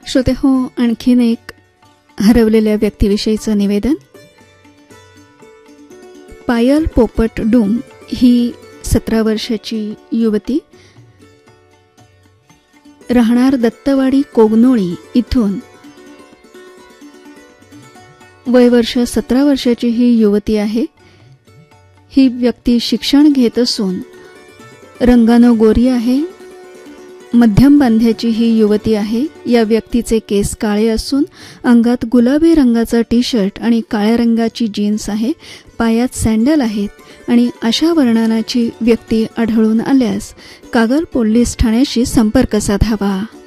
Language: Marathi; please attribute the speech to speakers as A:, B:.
A: श्रोते हो, आणखीन एक हरवलेल्या व्यक्तीविषयीचं निवेदन. पायल पोपट डूम ही 17 वर्षाची युवती, राहणार दत्तवाडी कोगनोळी इथून. वय वर्ष 17 वर्षाची ही युवती आहे. ही व्यक्ती शिक्षण घेत असून रंगानं गोरी आहे. मध्यम बांध्याची ही युवती आहे. या व्यक्तीचे केस काळे असून अंगात गुलाबी रंगाचा टी शर्ट आणि काळ्या रंगाची जीन्स आहे. पायात सँडल आहेत आणि अशा वर्णनाची व्यक्ती आढळून आल्यास कागल पोलीस ठाण्याशी संपर्क साधावा.